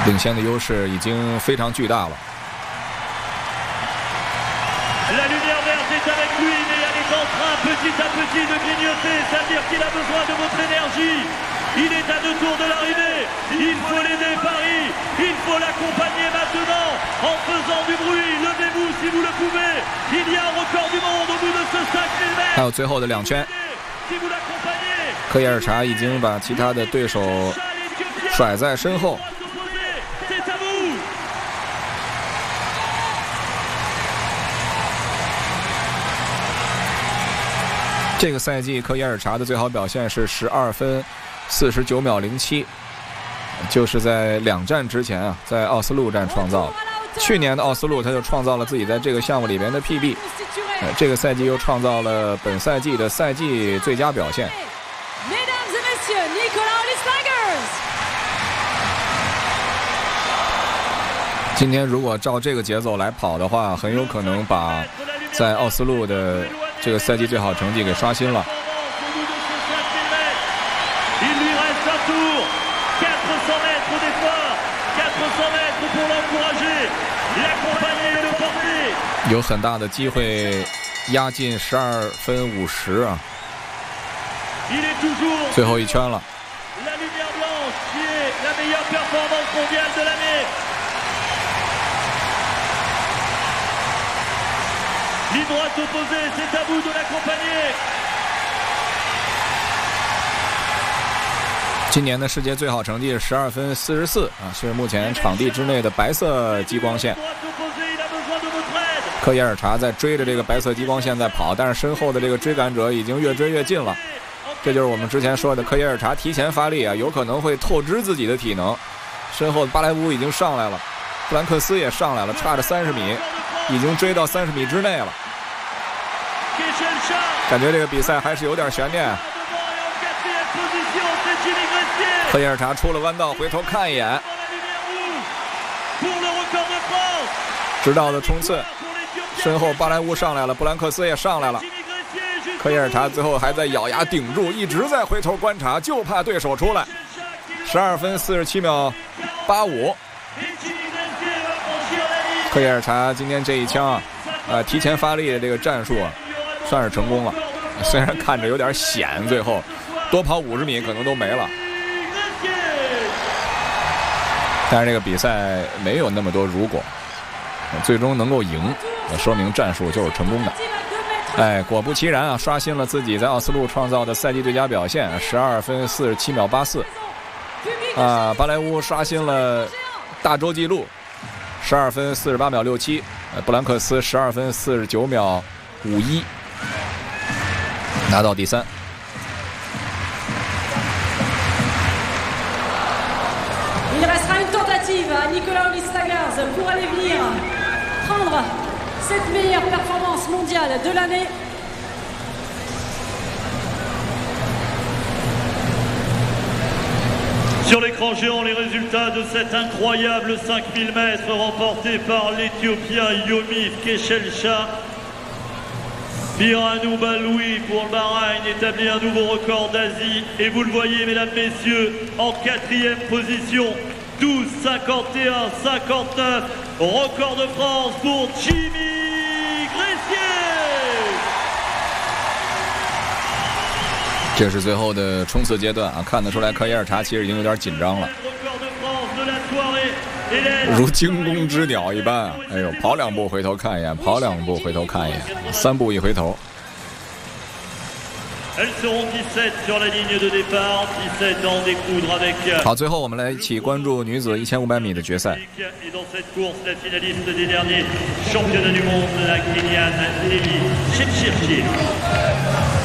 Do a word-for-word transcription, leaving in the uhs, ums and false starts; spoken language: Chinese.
领先的优势已经非常巨大了。 La lumière verte est avec lui, mais elle est en train petit à petit de clignoter. Ça veut dire qu'il a besoin de votre énergie. Il est à deux tours de l'arrivée. Il faut l'aider Paris. Il faut l'accompagner maintenant en faisant du bruit. Levez-vous si vous le pouvez. Il y a un record du monde au bout de ce cinq mille mètres. 还有最后的两圈，科耶尔查已经把其他的对手甩在身后。这个赛季科耶尔查的最好表现是十二分四十九秒零七，就是在两站之前啊，在奥斯陆站创造的。去年的奥斯陆他就创造了自己在这个项目里面的 P B， 呃，这个赛季又创造了本赛季的赛季最佳表现。今天如果照这个节奏来跑的话，很有可能把在奥斯陆的这个赛季最好成绩给刷新了。有很大的机会压进十二分五十啊！最后一圈了。今年的世界最好成绩是十二分四十四啊，是目前场地之内的白色激光线。科耶尔查在追着这个白色激光线在跑，但是身后的这个追赶者已经越追越近了。这就是我们之前说的科耶尔查提前发力啊，有可能会透支自己的体能。身后的巴莱乌已经上来了，布兰克斯也上来了，差着三十米，已经追到三十米之内了。感觉这个比赛还是有点悬念。科耶尔查出了弯道，回头看一眼，直道的冲刺。身后巴莱乌上来了，布兰克斯也上来了。科耶尔查最后还在咬牙顶住，一直在回头观察，就怕对手出来。十二分四十七秒八五。科耶尔查今天这一枪啊，呃，提前发力的这个战术啊，算是成功了。虽然看着有点险，最后多跑五十米可能都没了。但是这个比赛没有那么多如果，最终能够赢，说明战术就是成功的。哎，果不其然啊，刷新了自己在奥斯陆创造的赛季最佳表现，十二分四十七秒八四。啊，巴莱乌刷新了大洲纪录，十二分四十八秒六七。布兰克斯十二分四十九秒五一，拿到第三。 Il restera une tentative à Nicolas Ulis-Lagers pour aller venir prendre cette meilleure performance mondiale de l'année. Sur l'écran géant, les résultats de cet incroyable cinq mille mètres remporté par l'Éthiopien Yomif Keshelcha. Biranou Baloui pour le Bahreïn établit un nouveau record d'Asie. Et vous le voyez, mesdames, messieurs, en quatrième position, douze cinquante-et-un cinquante-neuf, record de France pour Jimmy Gressier. 这是最后的冲刺阶段啊，看得出来科耶尔查其实已经有点紧张了，如惊弓之鸟一般啊！哎呦，跑两步回头看一眼，跑两步回头看一眼，三步一回头。好，最后我们来一起关注女子一千五百米的决赛。